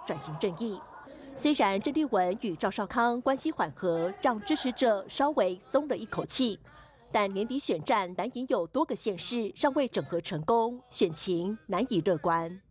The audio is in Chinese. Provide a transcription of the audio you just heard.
转型正义。虽然郑丽文与赵少康关系缓和，让支持者稍微松了一口气，但年底选战难免有多个县市尚未整合成功，选情难以乐观。